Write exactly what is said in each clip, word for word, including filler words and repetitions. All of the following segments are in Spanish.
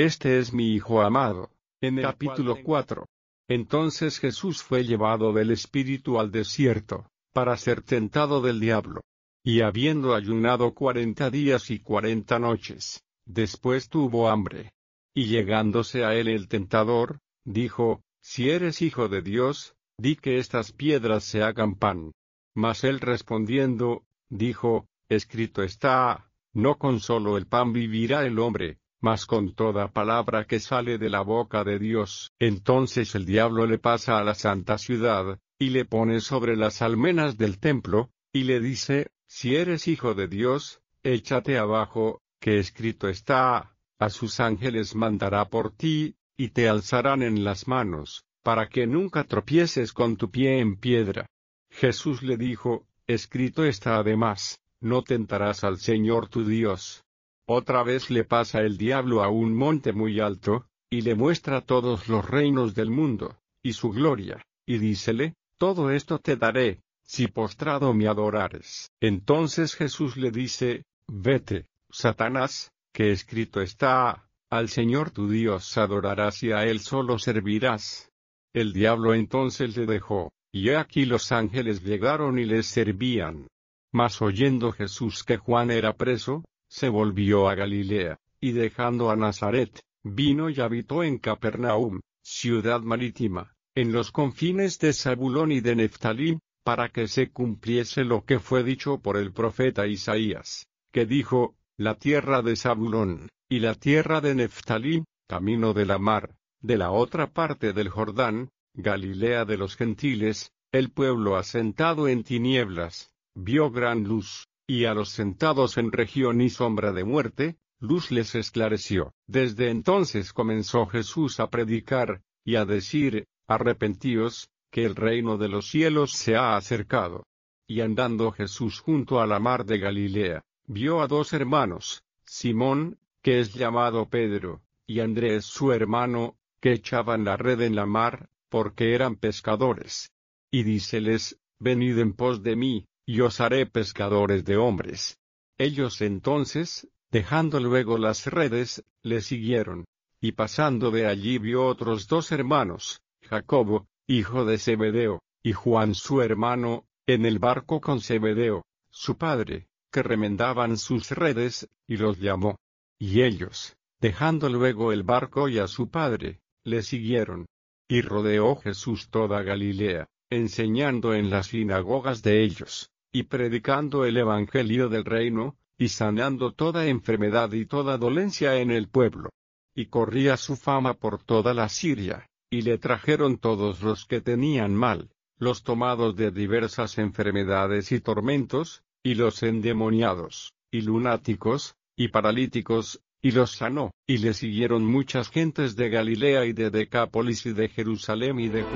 este es mi Hijo amado. En el capítulo cuatro. Entonces Jesús fue llevado del Espíritu al desierto, para ser tentado del diablo. Y habiendo ayunado cuarenta días y cuarenta noches, después tuvo hambre. Y llegándose a él el tentador, dijo, si eres Hijo de Dios, di que estas piedras se hagan pan. Mas él respondiendo, dijo, escrito está, no con solo el pan vivirá el hombre, mas con toda palabra que sale de la boca de Dios. Entonces el diablo le pasa a la santa ciudad, y le pone sobre las almenas del templo, y le dice, si eres Hijo de Dios, échate abajo, que escrito está, a sus ángeles mandará por ti, y te alzarán en las manos, para que nunca tropieces con tu pie en piedra. Jesús le dijo, escrito está además, no tentarás al Señor tu Dios. Otra vez le pasa el diablo a un monte muy alto, y le muestra todos los reinos del mundo, y su gloria, y dícele, todo esto te daré, si postrado me adorares. Entonces Jesús le dice, vete, Satanás, que escrito está, al Señor tu Dios adorarás y a Él solo servirás. El diablo entonces le dejó, y he aquí los ángeles llegaron y les servían. Mas oyendo Jesús que Juan era preso, se volvió a Galilea, y dejando a Nazaret, vino y habitó en Capernaum, ciudad marítima, en los confines de Zabulón y de Neftalí, para que se cumpliese lo que fue dicho por el profeta Isaías, que dijo, la tierra de Zabulón, y la tierra de Neftalí, camino de la mar, de la otra parte del Jordán, Galilea de los gentiles, el pueblo asentado en tinieblas, vio gran luz, y a los sentados en región y sombra de muerte, luz les esclareció. Desde entonces comenzó Jesús a predicar, y a decir, arrepentíos, que el reino de los cielos se ha acercado. Y andando Jesús junto a la mar de Galilea, vio a dos hermanos, Simón, que es llamado Pedro, y Andrés su hermano, que echaban la red en la mar, porque eran pescadores. Y díceles, venid en pos de mí, y os haré pescadores de hombres. Ellos entonces, dejando luego las redes, le siguieron. Y pasando de allí vio otros dos hermanos, Jacobo, hijo de Zebedeo, y Juan su hermano, en el barco con Zebedeo, su padre, que remendaban sus redes, y los llamó. Y ellos, dejando luego el barco y a su padre, le siguieron. Y rodeó Jesús toda Galilea, enseñando en las sinagogas de ellos, y predicando el evangelio del reino, y sanando toda enfermedad y toda dolencia en el pueblo. Y corría su fama por toda la Siria, y le trajeron todos los que tenían mal, los tomados de diversas enfermedades y tormentos, y los endemoniados, y lunáticos, y paralíticos, y los sanó. Y le siguieron muchas gentes de Galilea y de Decápolis y de Jerusalén y de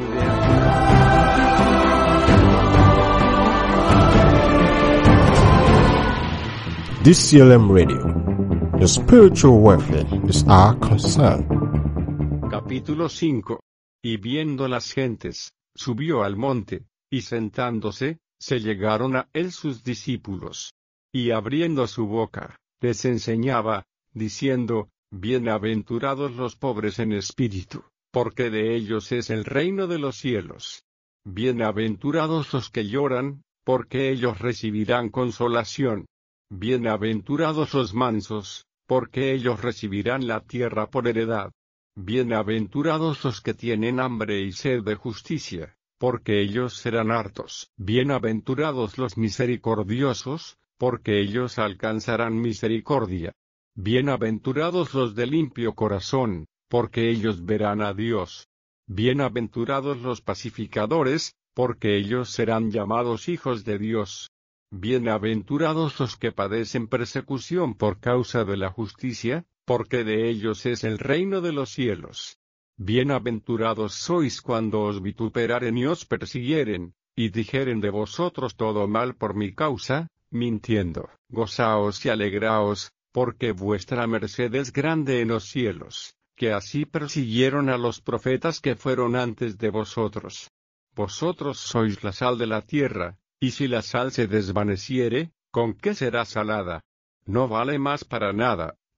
Judea. D C L M Radio. The spiritual warfare is our concern. Capítulo cinco. Y viendo las gentes, subió al monte, y sentándose, se llegaron a él sus discípulos. Y abriendo su boca, les enseñaba, diciendo, bienaventurados los pobres en espíritu, porque de ellos es el reino de los cielos. Bienaventurados los que lloran, porque ellos recibirán consolación. Bienaventurados los mansos, porque ellos recibirán la tierra por heredad. Bienaventurados los que tienen hambre y sed de justicia, porque ellos serán hartos. Bienaventurados los misericordiosos, porque ellos alcanzarán misericordia. Bienaventurados los de limpio corazón, porque ellos verán a Dios. Bienaventurados los pacificadores, porque ellos serán llamados hijos de Dios. Bienaventurados los que padecen persecución por causa de la justicia, porque de ellos es el reino de los cielos. Bienaventurados sois cuando os vituperaren y os persiguieren, y dijeren de vosotros todo mal por mi causa, mintiendo. Gozaos y alegraos, porque vuestra merced es grande en los cielos, que así persiguieron a los profetas que fueron antes de vosotros. Vosotros sois la sal de la tierra, y si la sal se desvaneciere, ¿con qué será salada? No vale más para nada,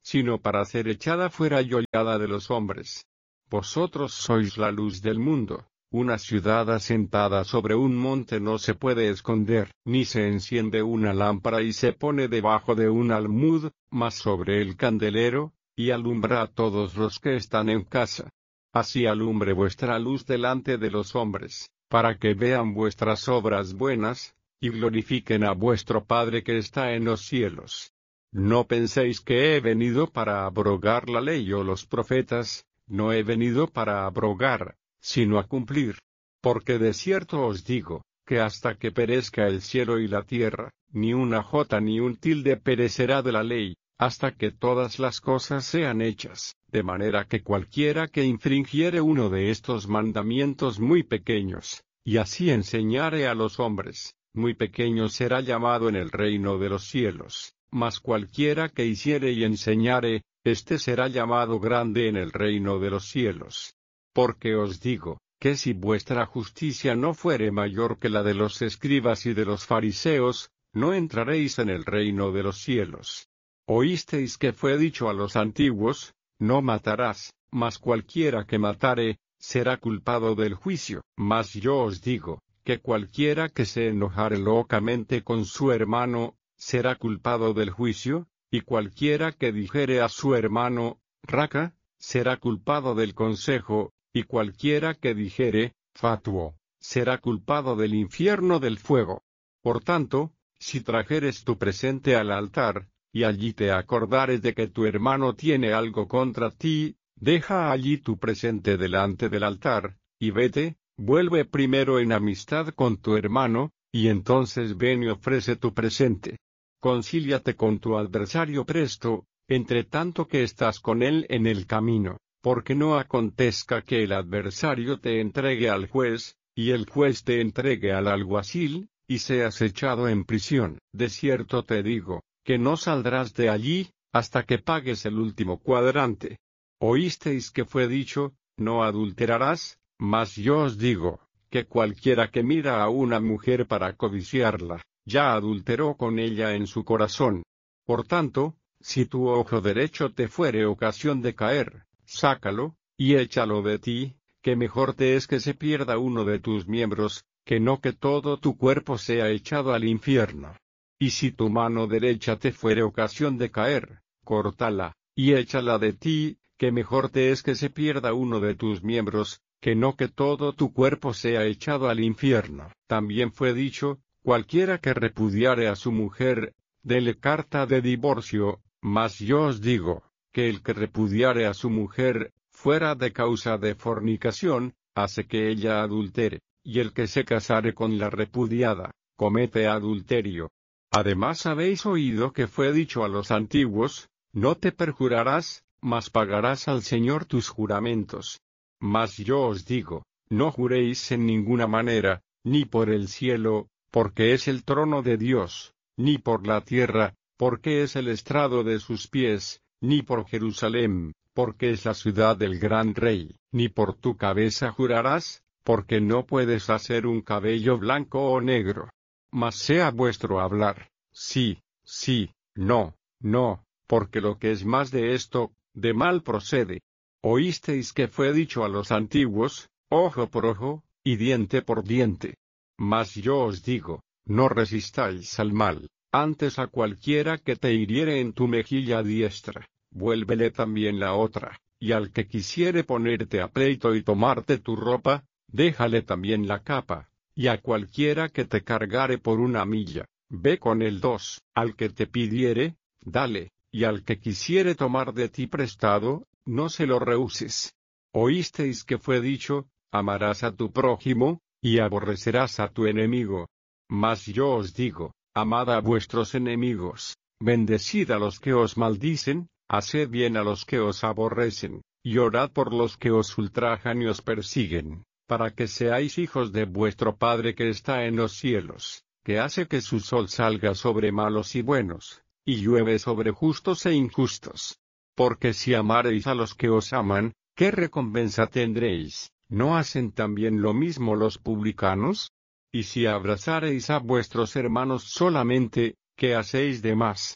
sino para ser echada fuera y hollada de los hombres. Vosotros sois la luz del mundo. Una ciudad asentada sobre un monte no se puede esconder, ni se enciende una lámpara y se pone debajo de un almud, mas sobre el candelero, y alumbra a todos los que están en casa. Así alumbre vuestra luz delante de los hombres, para que vean vuestras obras buenas, y glorifiquen a vuestro Padre que está en los cielos. No penséis que he venido para abrogar la ley o los profetas, no he venido para abrogar, sino a cumplir. Porque de cierto os digo, que hasta que perezca el cielo y la tierra, ni una jota ni un tilde perecerá de la ley, hasta que todas las cosas sean hechas, de manera que cualquiera que infringiere uno de estos mandamientos muy pequeños, y así enseñare a los hombres, muy pequeño será llamado en el reino de los cielos, mas cualquiera que hiciere y enseñare, éste será llamado grande en el reino de los cielos. Porque os digo, que si vuestra justicia no fuere mayor que la de los escribas y de los fariseos, no entraréis en el reino de los cielos. Oísteis que fue dicho a los antiguos, no matarás, mas cualquiera que matare, será culpado del juicio. Mas yo os digo, que cualquiera que se enojare locamente con su hermano, será culpado del juicio, y cualquiera que dijere a su hermano, raca, será culpado del consejo, y cualquiera que dijere, fatuo, será culpado del infierno del fuego. Por tanto, si trajeres tu presente al altar, y allí te acordares de que tu hermano tiene algo contra ti, deja allí tu presente delante del altar, y vete, vuelve primero en amistad con tu hermano, y entonces ven y ofrece tu presente. Concíliate con tu adversario presto, entre tanto que estás con él en el camino, porque no acontezca que el adversario te entregue al juez, y el juez te entregue al alguacil, y seas echado en prisión. De cierto te digo, que no saldrás de allí, hasta que pagues el último cuadrante. Oísteis que fue dicho, no adulterarás, mas yo os digo, que cualquiera que mira a una mujer para codiciarla, ya adulteró con ella en su corazón. Por tanto, si tu ojo derecho te fuere ocasión de caer, sácalo, y échalo de ti, que mejor te es que se pierda uno de tus miembros, que no que todo tu cuerpo sea echado al infierno. Y si tu mano derecha te fuere ocasión de caer, córtala, y échala de ti, que mejor te es que se pierda uno de tus miembros, que no que todo tu cuerpo sea echado al infierno. También fue dicho, cualquiera que repudiare a su mujer, dele carta de divorcio, mas yo os digo, que el que repudiare a su mujer, fuera de causa de fornicación, hace que ella adultere, y el que se casare con la repudiada, comete adulterio. Además habéis oído que fue dicho a los antiguos, no te perjurarás, mas pagarás al Señor tus juramentos. Mas yo os digo, no juréis en ninguna manera, ni por el cielo, porque es el trono de Dios, ni por la tierra, porque es el estrado de sus pies, ni por Jerusalén, porque es la ciudad del gran rey, ni por tu cabeza jurarás, porque no puedes hacer un cabello blanco o negro. Mas sea vuestro hablar, sí, sí, no, no, porque lo que es más de esto, de mal procede. Oísteis que fue dicho a los antiguos, ojo por ojo, y diente por diente. Mas yo os digo, no resistáis al mal, antes a cualquiera que te hiriere en tu mejilla diestra, vuélvele también la otra, y al que quisiere ponerte a pleito y tomarte tu ropa, déjale también la capa, y a cualquiera que te cargare por una milla, ve con el dos, al que te pidiere, dale, y al que quisiere tomar de ti prestado, no se lo rehuses. Oísteis que fue dicho, amarás a tu prójimo, y aborrecerás a tu enemigo. Mas yo os digo, amad a vuestros enemigos, bendecid a los que os maldicen, haced bien a los que os aborrecen, y orad por los que os ultrajan y os persiguen, para que seáis hijos de vuestro Padre que está en los cielos, que hace que su sol salga sobre malos y buenos, y llueve sobre justos e injustos. Porque si amareis a los que os aman, ¿qué recompensa tendréis? ¿No hacen también lo mismo los publicanos? Y si abrazareis a vuestros hermanos solamente, ¿qué hacéis de más?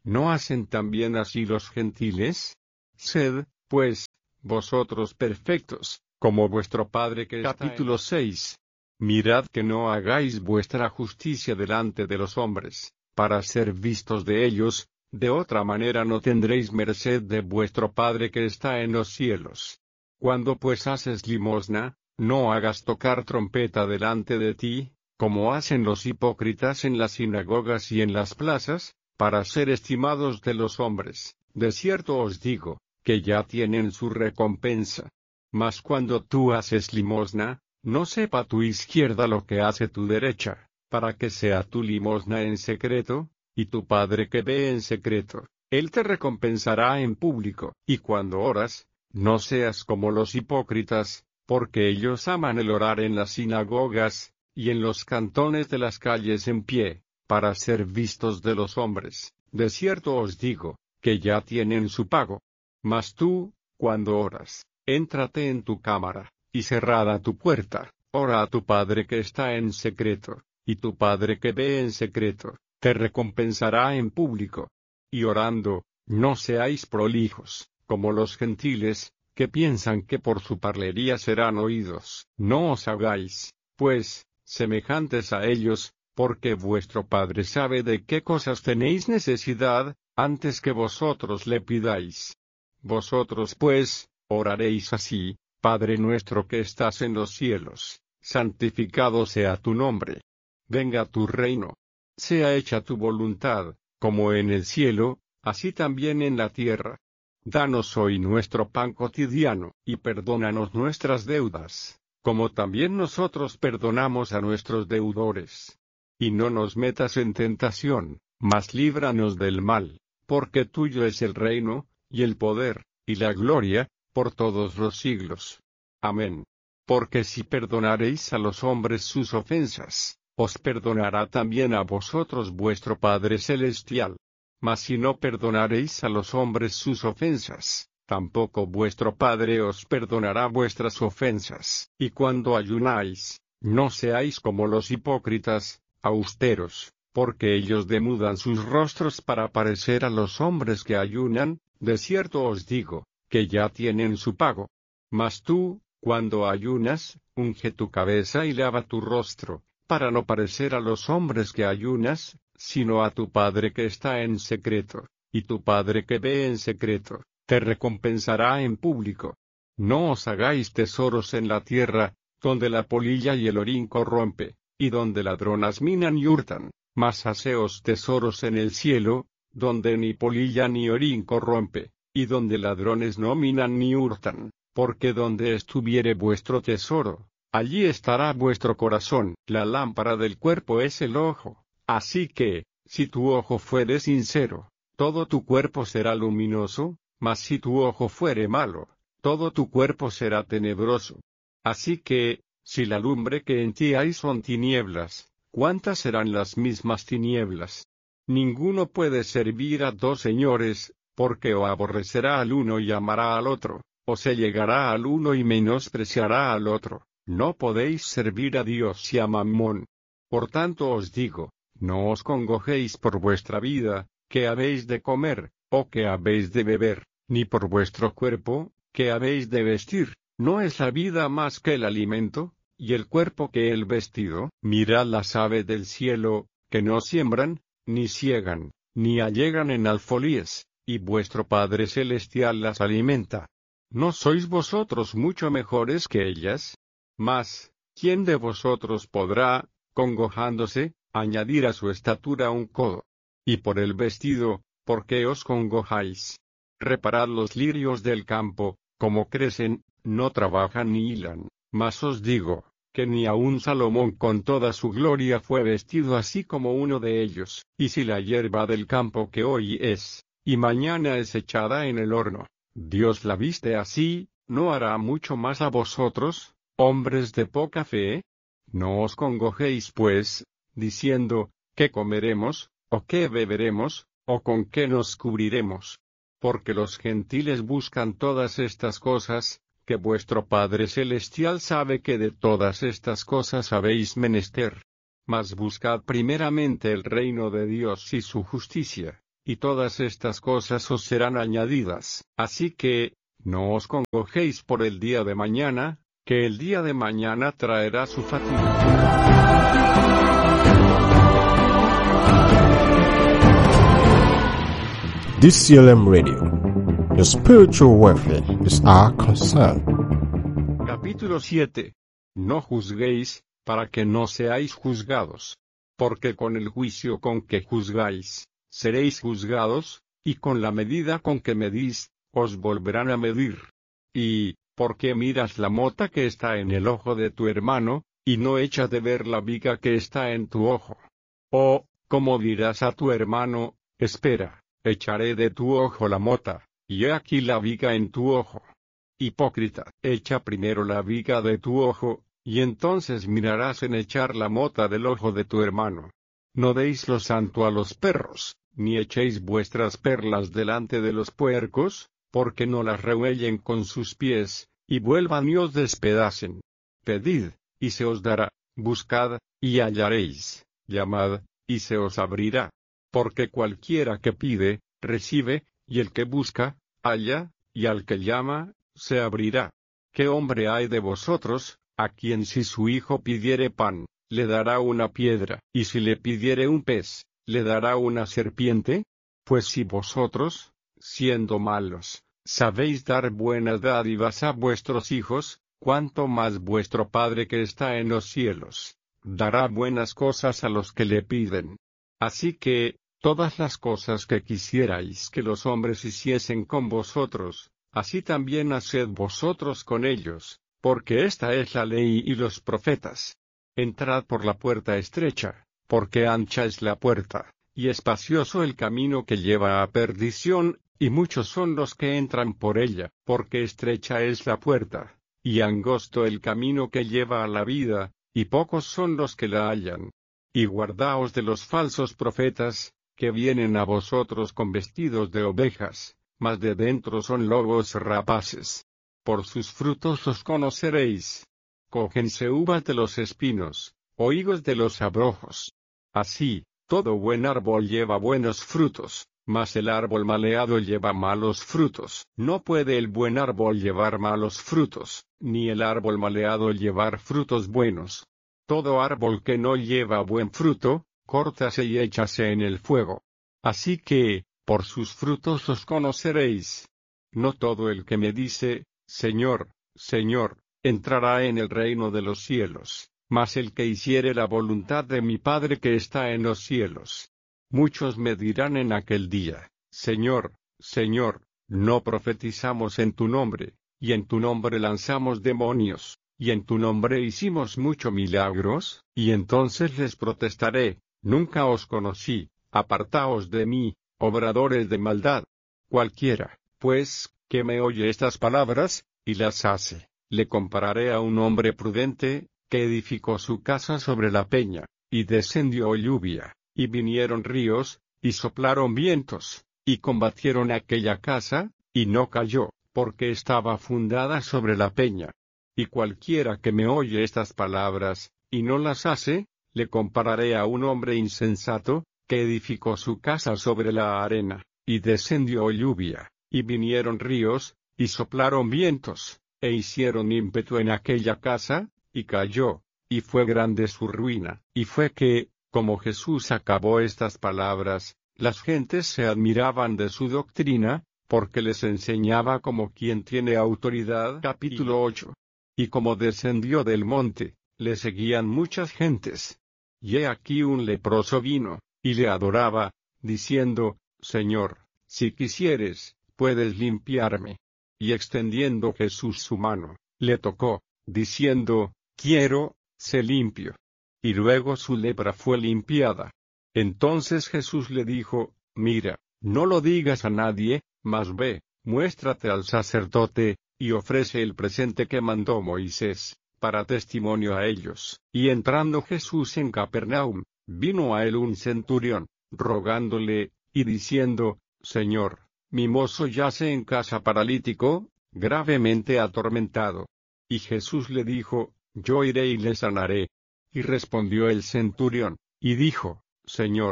¿No hacen también así los gentiles? Sed, pues, vosotros perfectos, como vuestro Padre que está en... Capítulo seis. Mirad que no hagáis vuestra justicia delante de los hombres, para ser vistos de ellos, de otra manera no tendréis merced de vuestro Padre que está en los cielos. Cuando pues haces limosna, no hagas tocar trompeta delante de ti, como hacen los hipócritas en las sinagogas y en las plazas, para ser estimados de los hombres. De cierto os digo, que ya tienen su recompensa. Mas cuando tú haces limosna, no sepa tu izquierda lo que hace tu derecha, para que sea tu limosna en secreto, y tu Padre que ve en secreto, Él te recompensará en público. Y cuando oras, no seas como los hipócritas, porque ellos aman el orar en las sinagogas, y en los cantones de las calles en pie, para ser vistos de los hombres. De cierto os digo, que ya tienen su pago. Mas tú, cuando oras, éntrate en tu cámara, y cerrada tu puerta, ora a tu Padre que está en secreto, y tu Padre que ve en secreto, te recompensará en público. Y orando, no seáis prolijos, como los gentiles, que piensan que por su parlería serán oídos. No os hagáis, pues, semejantes a ellos, porque vuestro Padre sabe de qué cosas tenéis necesidad, antes que vosotros le pidáis. Vosotros pues, oraréis así: Padre nuestro que estás en los cielos, santificado sea tu nombre. Venga tu reino. Sea hecha tu voluntad, como en el cielo, así también en la tierra. Danos hoy nuestro pan cotidiano, y perdónanos nuestras deudas, como también nosotros perdonamos a nuestros deudores. Y no nos metas en tentación, mas líbranos del mal, porque tuyo es el reino, y el poder, y la gloria, por todos los siglos. Amén. Porque si perdonaréis a los hombres sus ofensas, os perdonará también a vosotros vuestro Padre Celestial. Mas si no perdonaréis a los hombres sus ofensas, tampoco vuestro Padre os perdonará vuestras ofensas. Y cuando ayunáis, no seáis como los hipócritas, austeros, porque ellos demudan sus rostros para parecer a los hombres que ayunan. De cierto os digo, que ya tienen su pago. Mas tú, cuando ayunas, unge tu cabeza y lava tu rostro, para no parecer a los hombres que ayunas, sino a tu Padre que está en secreto, y tu Padre que ve en secreto, te recompensará en público. No os hagáis tesoros en la tierra, donde la polilla y el orín corrompe, y donde ladronas minan y hurtan, mas haceos tesoros en el cielo, donde ni polilla ni orín corrompe, y donde ladrones no minan ni hurtan, porque donde estuviere vuestro tesoro, allí estará vuestro corazón. La lámpara del cuerpo es el ojo. Así que, si tu ojo fuere sincero, todo tu cuerpo será luminoso, mas si tu ojo fuere malo, todo tu cuerpo será tenebroso. Así que, si la lumbre que en ti hay son tinieblas, ¿cuántas serán las mismas tinieblas? Ninguno puede servir a dos señores, porque o aborrecerá al uno y amará al otro, o se llegará al uno y menospreciará al otro. No podéis servir a Dios y a Mamón. Por tanto os digo, no os congojéis por vuestra vida, que habéis de comer, o que habéis de beber, ni por vuestro cuerpo, que habéis de vestir. ¿No es la vida más que el alimento, y el cuerpo que el vestido? Mirad las aves del cielo, que no siembran, ni siegan, ni allegan en alfolíes, y vuestro Padre Celestial las alimenta. ¿No sois vosotros mucho mejores que ellas? Mas, ¿quién de vosotros podrá, congojándose, añadir a su estatura un codo? Y por el vestido, ¿por qué os congojáis? Reparad los lirios del campo, como crecen, no trabajan ni hilan. Mas os digo, que ni aun Salomón con toda su gloria fue vestido así como uno de ellos. Y si la hierba del campo que hoy es, y mañana es echada en el horno, Dios la viste así, ¿no hará mucho más a vosotros, hombres de poca fe? No os congojéis pues, diciendo, ¿qué comeremos, o qué beberemos, o con qué nos cubriremos? Porque los gentiles buscan todas estas cosas, que vuestro Padre Celestial sabe que de todas estas cosas habéis menester. Mas buscad primeramente el reino de Dios y su justicia, y todas estas cosas os serán añadidas. Así que, no os congojéis por el día de mañana, que el día de mañana traerá su fatiga. D C L M Radio. Your spiritual welfare is our concern. Capítulo siete. No juzguéis, para que no seáis juzgados. Porque con el juicio con que juzgáis, seréis juzgados, y con la medida con que medís, os volverán a medir. Y, ¿por qué miras la mota que está en el ojo de tu hermano, y no echas de ver la viga que está en tu ojo? O, ¿cómo dirás a tu hermano, espera, echaré de tu ojo la mota, y he aquí la viga en tu ojo? Hipócrita, echa primero la viga de tu ojo, y entonces mirarás en echar la mota del ojo de tu hermano. No deis lo santo a los perros, ni echéis vuestras perlas delante de los puercos, porque no las rehuellen con sus pies, y vuelvan y os despedacen. Pedid, y se os dará, buscad, y hallaréis, llamad, y se os abrirá. Porque cualquiera que pide, recibe, y el que busca, halla, y al que llama, se abrirá. ¿Qué hombre hay de vosotros, a quien si su hijo pidiere pan, le dará una piedra, y si le pidiere un pez, le dará una serpiente? Pues si vosotros, siendo malos, sabéis dar buenas dádivas a vuestros hijos, cuánto más vuestro Padre que está en los cielos, dará buenas cosas a los que le piden. Así que, todas las cosas que quisierais que los hombres hiciesen con vosotros, así también haced vosotros con ellos, porque esta es la ley y los profetas. Entrad por la puerta estrecha, porque ancha es la puerta, y espacioso el camino que lleva a perdición, y muchos son los que entran por ella, porque estrecha es la puerta, y angosto el camino que lleva a la vida, y pocos son los que la hallan. Y guardaos de los falsos profetas, que vienen a vosotros con vestidos de ovejas, mas de dentro son lobos rapaces. Por sus frutos los conoceréis. Cógense uvas de los espinos, o higos de los abrojos. Así, todo buen árbol lleva buenos frutos, mas el árbol maleado lleva malos frutos. No puede el buen árbol llevar malos frutos, ni el árbol maleado llevar frutos buenos. Todo árbol que no lleva buen fruto, córtase y échase en el fuego. Así que, por sus frutos los conoceréis. No todo el que me dice, Señor, Señor, entrará en el reino de los cielos, mas el que hiciere la voluntad de mi Padre que está en los cielos. Muchos me dirán en aquel día, Señor, Señor, no profetizamos en tu nombre, y en tu nombre lanzamos demonios, y en tu nombre hicimos muchos milagros, y entonces les protestaré, nunca os conocí, apartaos de mí, obradores de maldad. Cualquiera, pues, que me oye estas palabras, y las hace, le compararé a un hombre prudente, que edificó su casa sobre la peña, y descendió lluvia, y vinieron ríos, y soplaron vientos, y combatieron aquella casa, y no cayó, porque estaba fundada sobre la peña. Y cualquiera que me oye estas palabras, y no las hace, le compararé a un hombre insensato, que edificó su casa sobre la arena, y descendió lluvia, y vinieron ríos, y soplaron vientos, e hicieron ímpetu en aquella casa, y cayó, y fue grande su ruina. Y fue que, como Jesús acabó estas palabras, las gentes se admiraban de su doctrina, porque les enseñaba como quien tiene autoridad. Capítulo ocho. Y como descendió del monte, le seguían muchas gentes. Y he aquí un leproso vino, y le adoraba, diciendo, Señor, si quisieres, puedes limpiarme. Y extendiendo Jesús su mano, le tocó, diciendo, quiero, sé limpio. Y luego su lepra fue limpiada. Entonces Jesús le dijo, mira, no lo digas a nadie, mas ve, muéstrate al sacerdote, y ofrece el presente que mandó Moisés, para testimonio a ellos. Y entrando Jesús en Capernaum, vino a él un centurión, rogándole, y diciendo, Señor, mi mozo yace en casa paralítico, gravemente atormentado. Y Jesús le dijo, yo iré y le sanaré. Y respondió el centurión, y dijo, Señor,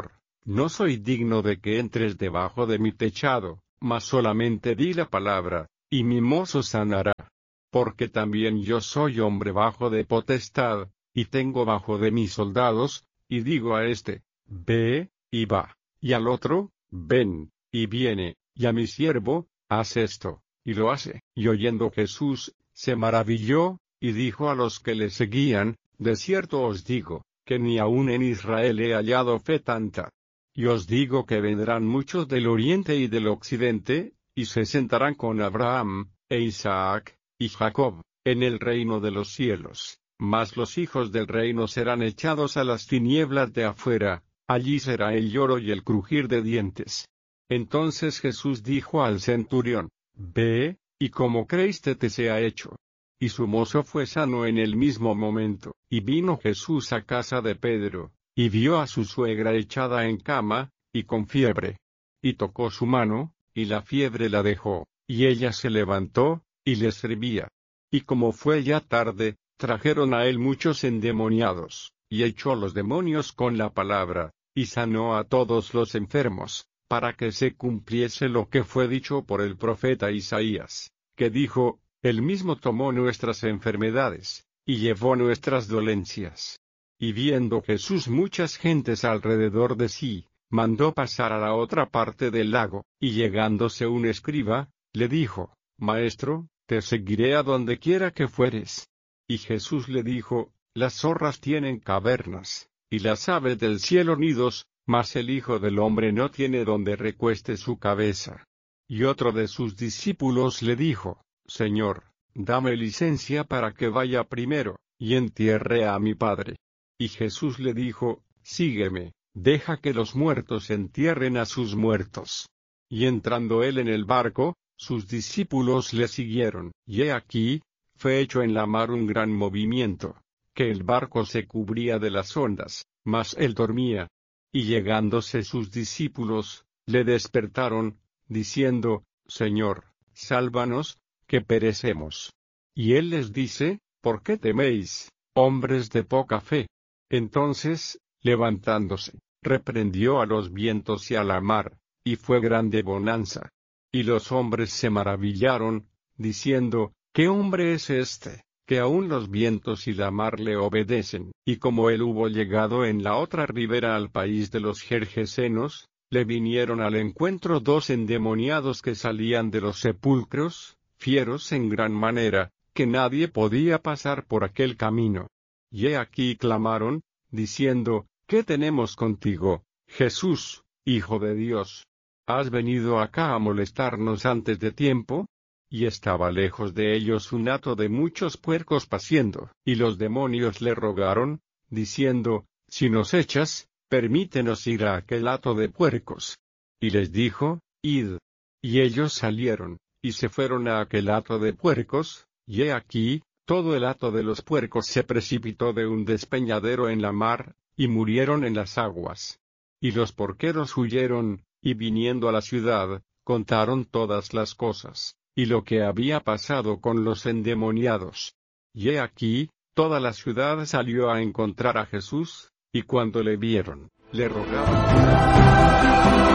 no soy digno de que entres debajo de mi techado, mas solamente di la palabra, y mi mozo sanará. Porque también yo soy hombre bajo de potestad, y tengo bajo de mis soldados, y digo a este, ve, y va, y al otro, ven, y viene, y a mi siervo, haz esto, y lo hace. Y oyendo Jesús, se maravilló, y dijo a los que le seguían, de cierto os digo, que ni aun en Israel he hallado fe tanta. Y os digo que vendrán muchos del oriente y del occidente, y se sentarán con Abraham, e Isaac, y Jacob, en el reino de los cielos, mas los hijos del reino serán echados a las tinieblas de afuera, allí será el lloro y el crujir de dientes. Entonces Jesús dijo al centurión, ve, y como creíste te sea hecho. Y su mozo fue sano en el mismo momento. Y vino Jesús a casa de Pedro, y vio a su suegra echada en cama, y con fiebre. Y tocó su mano, y la fiebre la dejó, y ella se levantó, y le servía. Y como fue ya tarde, trajeron a él muchos endemoniados, y echó los demonios con la palabra, y sanó a todos los enfermos, para que se cumpliese lo que fue dicho por el profeta Isaías, que dijo, él mismo tomó nuestras enfermedades, y llevó nuestras dolencias. Y viendo Jesús muchas gentes alrededor de sí, mandó pasar a la otra parte del lago, y llegándose un escriba, le dijo, Maestro, te seguiré a donde quiera que fueres. Y Jesús le dijo, las zorras tienen cavernas, y las aves del cielo nidos, mas el Hijo del Hombre no tiene donde recueste su cabeza. Y otro de sus discípulos le dijo, Señor, dame licencia para que vaya primero, y entierre a mi Padre. Y Jesús le dijo, sígueme, deja que los muertos entierren a sus muertos. Y entrando él en el barco, sus discípulos le siguieron, y he aquí, fue hecho en la mar un gran movimiento, que el barco se cubría de las ondas, mas él dormía. Y llegándose sus discípulos, le despertaron, diciendo, Señor, sálvanos, que perecemos. Y él les dice, ¿por qué teméis, hombres de poca fe? Entonces, levantándose, reprendió a los vientos y a la mar, y fue grande bonanza. Y los hombres se maravillaron, diciendo, ¿qué hombre es este, que aun los vientos y la mar le obedecen? Y como él hubo llegado en la otra ribera al país de los Gergesenos, le vinieron al encuentro dos endemoniados que salían de los sepulcros, fieros en gran manera, que nadie podía pasar por aquel camino. Y he aquí clamaron, diciendo, ¿qué tenemos contigo, Jesús, Hijo de Dios? ¿Has venido acá a molestarnos antes de tiempo? Y estaba lejos de ellos un hato de muchos puercos paciendo, y los demonios le rogaron, diciendo, si nos echas, permítenos ir a aquel hato de puercos. Y les dijo, id. Y ellos salieron, y se fueron a aquel hato de puercos, y he aquí, todo el hato de los puercos se precipitó de un despeñadero en la mar, y murieron en las aguas. Y los porqueros huyeron, y viniendo a la ciudad, contaron todas las cosas, y lo que había pasado con los endemoniados. Y he aquí, toda la ciudad salió a encontrar a Jesús, y cuando le vieron, le rogaban.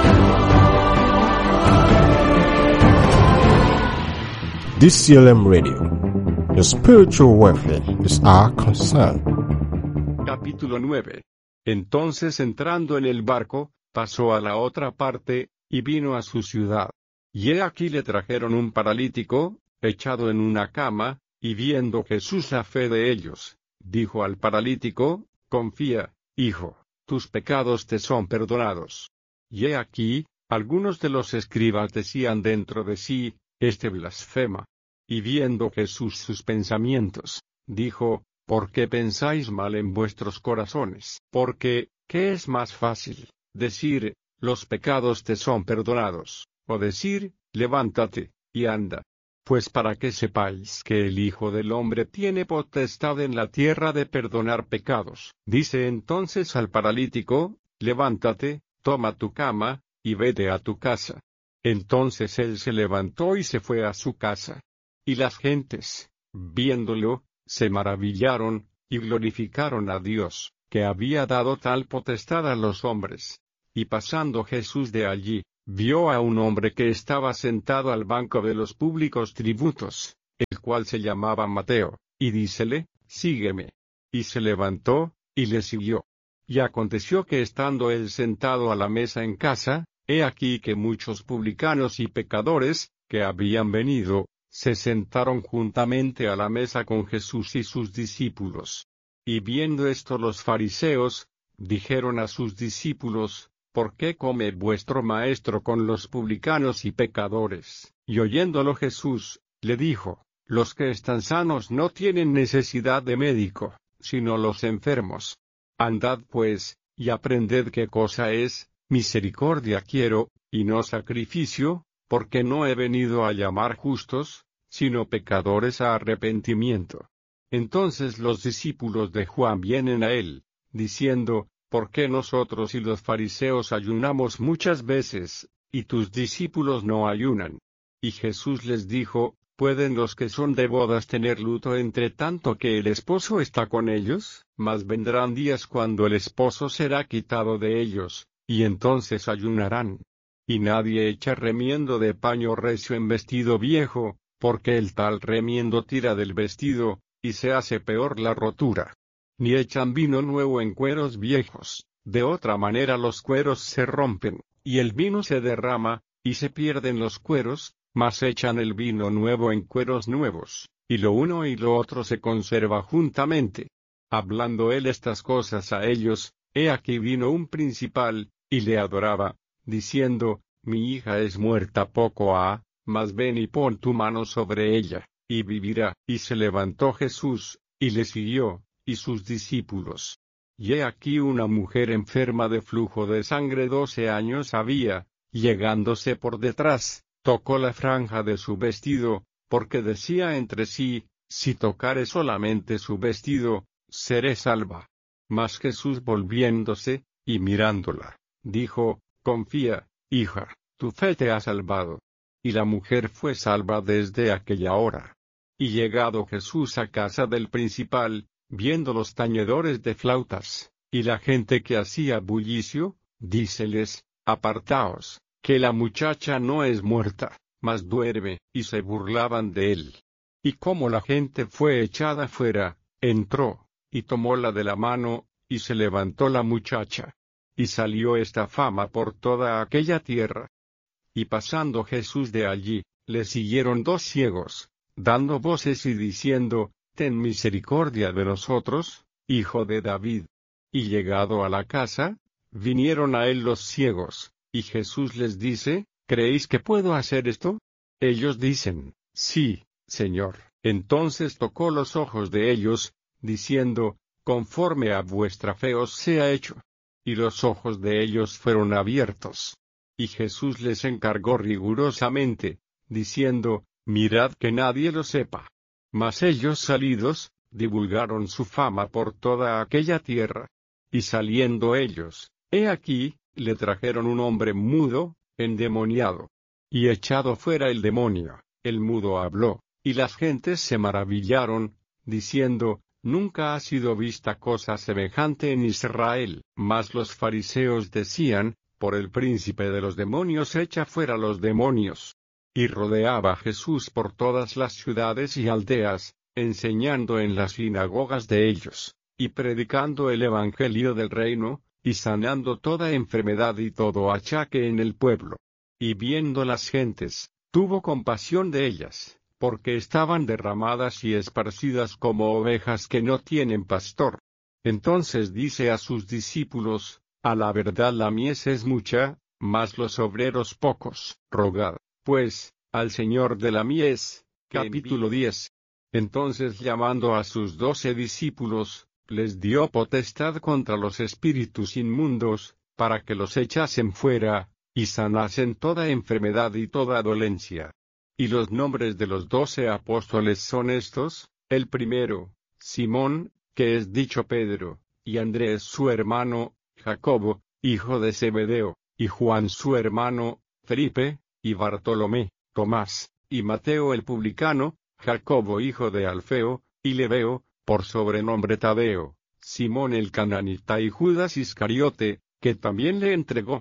D C L M Radio. Your spiritual welfare is our concern. Capítulo nueve. Entonces entrando en el barco, pasó a la otra parte, y vino a su ciudad. Y he aquí le trajeron un paralítico, echado en una cama, y viendo Jesús la fe de ellos, dijo al paralítico, confía, hijo, tus pecados te son perdonados. Y he aquí, algunos de los escribas decían dentro de sí, este blasfema. Y viendo Jesús sus pensamientos, dijo, ¿por qué pensáis mal en vuestros corazones? Porque, ¿qué es más fácil? Decir, los pecados te son perdonados, o decir, levántate, y anda. Pues para que sepáis que el Hijo del Hombre tiene potestad en la tierra de perdonar pecados. Dice entonces al paralítico, levántate, toma tu cama, y vete a tu casa. Entonces él se levantó y se fue a su casa. Y las gentes, viéndolo, se maravillaron, y glorificaron a Dios, que había dado tal potestad a los hombres. Y pasando Jesús de allí, vio a un hombre que estaba sentado al banco de los públicos tributos, el cual se llamaba Mateo, y dícele, sígueme. Y se levantó, y le siguió. Y aconteció que estando él sentado a la mesa en casa, he aquí que muchos publicanos y pecadores, que habían venido, se sentaron juntamente a la mesa con Jesús y sus discípulos. Y viendo esto los fariseos, dijeron a sus discípulos, ¿por qué come vuestro maestro con los publicanos y pecadores? Y oyéndolo Jesús, le dijo, los que están sanos no tienen necesidad de médico, sino los enfermos. Andad pues, y aprended qué cosa es, misericordia quiero, y no sacrificio, porque no he venido a llamar justos, sino pecadores a arrepentimiento. Entonces los discípulos de Juan vienen a él, diciendo, ¿por qué nosotros y los fariseos ayunamos muchas veces, y tus discípulos no ayunan? Y Jesús les dijo, ¿pueden los que son de bodas tener luto entre tanto que el esposo está con ellos? Mas vendrán días cuando el esposo será quitado de ellos, y entonces ayunarán. Y nadie echa remiendo de paño recio en vestido viejo, porque el tal remiendo tira del vestido, y se hace peor la rotura. Ni echan vino nuevo en cueros viejos, de otra manera los cueros se rompen, y el vino se derrama, y se pierden los cueros, mas echan el vino nuevo en cueros nuevos, y lo uno y lo otro se conserva juntamente. Hablando él estas cosas a ellos, he aquí vino un principal, y le adoraba, diciendo, mi hija es muerta poco ha, mas ven y pon tu mano sobre ella, y vivirá. Y se levantó Jesús, y le siguió, y sus discípulos. Y he aquí una mujer enferma de flujo de sangre doce años había, llegándose por detrás, tocó la franja de su vestido, porque decía entre sí, si tocare solamente su vestido, seré salva. Mas Jesús volviéndose, y mirándola, dijo, confía, hija, tu fe te ha salvado. Y la mujer fue salva desde aquella hora. Y llegado Jesús a casa del principal, viendo los tañedores de flautas, y la gente que hacía bullicio, díceles, apartaos, que la muchacha no es muerta, mas duerme, y se burlaban de él. Y como la gente fue echada fuera, entró, y tomóla de la mano, y se levantó la muchacha. Y salió esta fama por toda aquella tierra. Y pasando Jesús de allí, le siguieron dos ciegos, dando voces y diciendo, ten misericordia de nosotros, hijo de David. Y llegado a la casa, vinieron a él los ciegos, y Jesús les dice, ¿creéis que puedo hacer esto? Ellos dicen, sí, Señor. Entonces tocó los ojos de ellos, diciendo, conforme a vuestra fe os sea hecho. Y los ojos de ellos fueron abiertos. Y Jesús les encargó rigurosamente, diciendo, mirad que nadie lo sepa. Mas ellos salidos, divulgaron su fama por toda aquella tierra. Y saliendo ellos, he aquí, le trajeron un hombre mudo, endemoniado. Y echado fuera el demonio, el mudo habló, y las gentes se maravillaron, diciendo, nunca ha sido vista cosa semejante en Israel. Mas los fariseos decían, por el príncipe de los demonios echa fuera los demonios. Y rodeaba Jesús por todas las ciudades y aldeas, enseñando en las sinagogas de ellos, y predicando el evangelio del reino, y sanando toda enfermedad y todo achaque en el pueblo. Y viendo las gentes, tuvo compasión de ellas, porque estaban derramadas y esparcidas como ovejas que no tienen pastor. Entonces dice a sus discípulos, a la verdad la mies es mucha, mas los obreros pocos. Rogad, pues, al Señor de la mies. Capítulo diez. Entonces llamando a sus doce discípulos, les dio potestad contra los espíritus inmundos, para que los echasen fuera, y sanasen toda enfermedad y toda dolencia. Y los nombres de los doce apóstoles son estos, el primero, Simón, que es dicho Pedro, y Andrés su hermano, Jacobo, hijo de Zebedeo, y Juan su hermano, Felipe, y Bartolomé, Tomás, y Mateo el publicano, Jacobo hijo de Alfeo, y Lebeo, por sobrenombre Tadeo, Simón el cananita y Judas Iscariote, que también le entregó.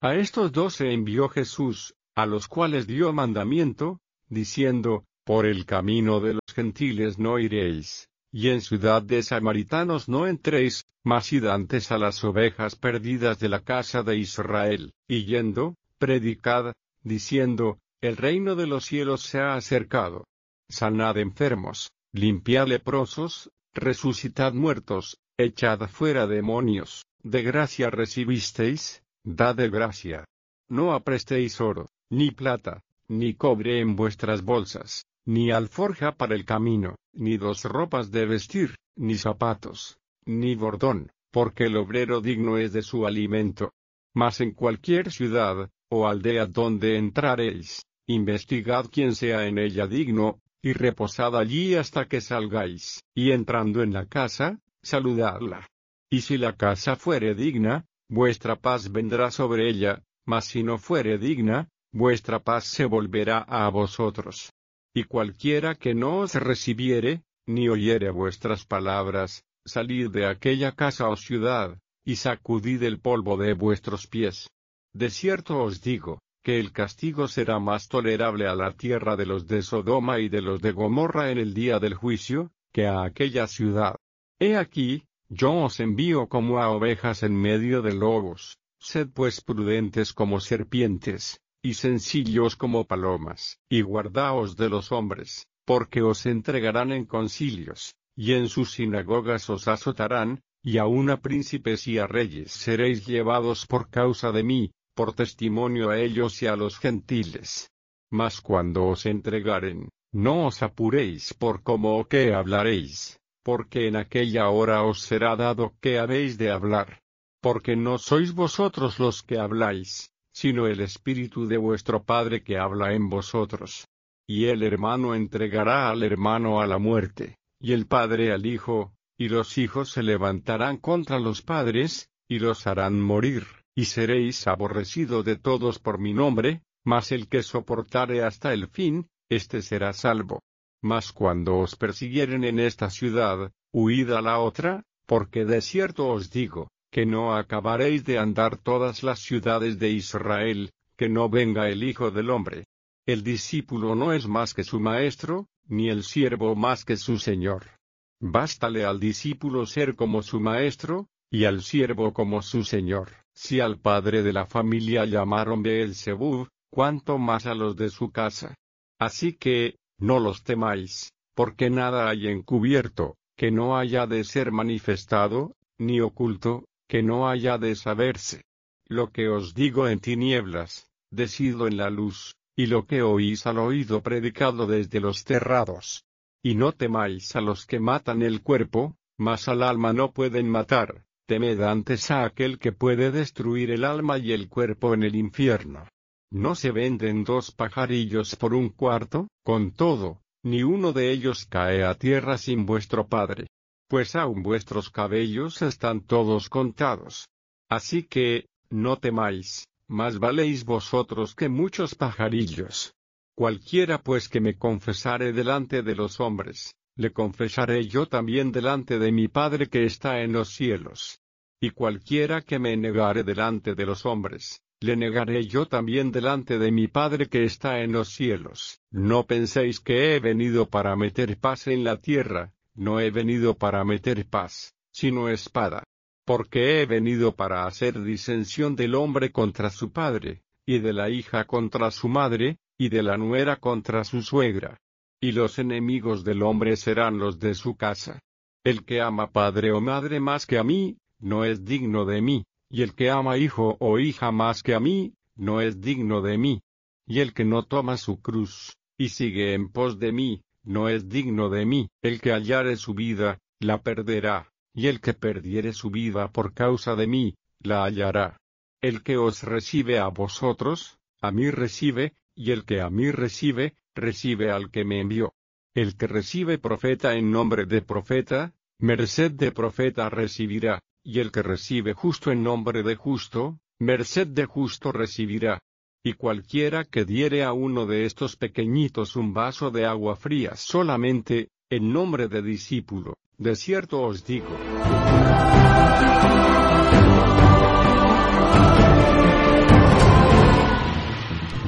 A estos doce envió Jesús, a los cuales dio mandamiento, diciendo, por el camino de los gentiles no iréis, y en ciudad de samaritanos no entréis, mas id antes a las ovejas perdidas de la casa de Israel, y yendo, predicad, diciendo, el reino de los cielos se ha acercado. Sanad enfermos, limpiad leprosos, resucitad muertos, echad fuera demonios, de gracia recibisteis, dad de gracia. No aprestéis oro, ni plata, ni cobre en vuestras bolsas, ni alforja para el camino, ni dos ropas de vestir, ni zapatos, ni bordón, porque el obrero digno es de su alimento. Mas en cualquier ciudad, o aldea donde entrareis, investigad quién sea en ella digno, y reposad allí hasta que salgáis, y entrando en la casa, saludadla. Y si la casa fuere digna, vuestra paz vendrá sobre ella, mas si no fuere digna, vuestra paz se volverá a vosotros. Y cualquiera que no os recibiere, ni oyere vuestras palabras, salid de aquella casa o ciudad, y sacudid el polvo de vuestros pies. De cierto os digo, que el castigo será más tolerable a la tierra de los de Sodoma y de los de Gomorra en el día del juicio, que a aquella ciudad. He aquí, yo os envío como a ovejas en medio de lobos, sed pues prudentes como serpientes, y sencillos como palomas, y guardaos de los hombres, porque os entregarán en concilios, y en sus sinagogas os azotarán, y aun a príncipes y a reyes seréis llevados por causa de mí, por testimonio a ellos y a los gentiles. Mas cuando os entregaren, no os apuréis por cómo o qué hablaréis, porque en aquella hora os será dado qué habéis de hablar. Porque no sois vosotros los que habláis, sino el Espíritu de vuestro Padre que habla en vosotros. Y el hermano entregará al hermano a la muerte, y el padre al hijo, y los hijos se levantarán contra los padres, y los harán morir. Y seréis aborrecidos de todos por mi nombre, mas el que soportare hasta el fin, éste será salvo. Mas cuando os persiguieren en esta ciudad, huid a la otra, porque de cierto os digo, que no acabaréis de andar todas las ciudades de Israel, que no venga el Hijo del Hombre. El discípulo no es más que su maestro, ni el siervo más que su señor. Bástale al discípulo ser como su maestro, y al siervo como su señor. Si al padre de la familia llamaron Beelzebub, cuánto más a los de su casa. Así que, no los temáis, porque nada hay encubierto, que no haya de ser manifestado, ni oculto, que no haya de saberse. Lo que os digo en tinieblas, decidlo en la luz, y lo que oís al oído predicadlo desde los terrados. Y no temáis a los que matan el cuerpo, mas al alma no pueden matar. Temed antes a aquel que puede destruir el alma y el cuerpo en el infierno. ¿No se venden dos pajarillos por un cuarto? Con todo, ni uno de ellos cae a tierra sin vuestro Padre. Pues aun vuestros cabellos están todos contados. Así que, no temáis, más valéis vosotros que muchos pajarillos. Cualquiera pues que me confesare delante de los hombres, le confesaré yo también delante de mi Padre que está en los cielos. Y cualquiera que me negare delante de los hombres, le negaré yo también delante de mi Padre que está en los cielos. No penséis que he venido para meter paz en la tierra, no he venido para meter paz, sino espada. Porque he venido para hacer disensión del hombre contra su padre, y de la hija contra su madre, y de la nuera contra su suegra. Y los enemigos del hombre serán los de su casa. El que ama padre o madre más que a mí, no es digno de mí, y el que ama hijo o hija más que a mí, no es digno de mí. Y el que no toma su cruz, y sigue en pos de mí, no es digno de mí. El que hallare su vida, la perderá, y el que perdiere su vida por causa de mí, la hallará. El que os recibe a vosotros, a mí recibe, y el que a mí recibe, recibe al que me envió. El que recibe profeta en nombre de profeta, merced de profeta recibirá, y el que recibe justo en nombre de justo, merced de justo recibirá. Y cualquiera que diere a uno de estos pequeñitos un vaso de agua fría solamente, en nombre de discípulo, de cierto os digo.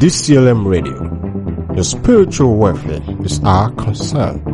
D C L M Radio. Your spiritual welfare is our concern.